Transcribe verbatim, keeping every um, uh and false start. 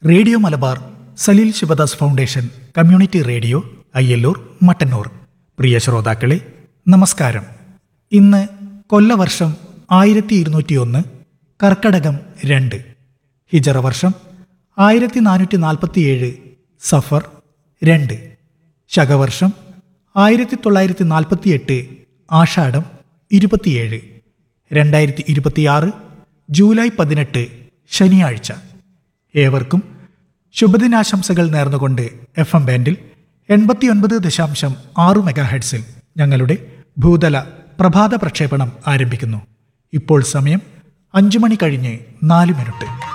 Radio Malabar Saleel Sivadas foundation community radio Ayyallur Mattannur. പ്രിയ ശ്രോതാക്കളെ, നമസ്കാരം. ഇന്ന് കൊല്ലവർഷം ആയിരത്തി ഇരുന്നൂറ്റി ഒന്ന് കർക്കടകം രണ്ട്, ഹിജറ വർഷം ആയിരത്തി നാനൂറ്റി നാൽപ്പത്തിയേഴ് സഫർ രണ്ട്, ശകവർഷം ആയിരത്തി തൊള്ളായിരത്തി നാൽപ്പത്തിയെട്ട് ആഷാഢം ഇരുപത്തിയേഴ്, രണ്ടായിരത്തി ഇരുപത്തിയാറ് ജൂലൈ പതിനെട്ട് ശനിയാഴ്ച. ഏവർക്കും ശുഭദിനാശംസകൾ നേർന്നുകൊണ്ട് എഫ് എം ബാൻഡിൽ എൺപത്തിയൊൻപത് ദശാംശം ആറ് മെഗാ ഹെഡ്സിൽ ഞങ്ങളുടെ ഭൂതല പ്രഭാത പ്രക്ഷേപണം ആരംഭിക്കുന്നു. ഇപ്പോൾ സമയം അഞ്ചു മണി കഴിഞ്ഞ് നാല് മിനിറ്റ്.